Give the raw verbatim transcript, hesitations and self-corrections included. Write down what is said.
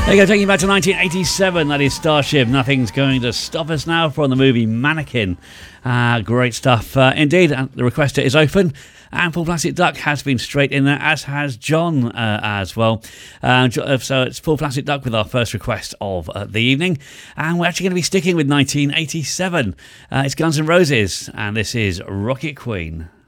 There you go, taking you back to nineteen eighty-seven. That is Starship. Nothing's going to stop us now from the movie Mannequin. Uh, great stuff. Uh, indeed, uh, the requester is open. And Full Plastic Duck has been straight in there, as has John uh, as well. Uh, so it's Full Plastic Duck with our first request of uh, the evening. And we're actually going to be sticking with nineteen eighty-seven. Uh, it's Guns N' Roses, and this is Rocket Queen.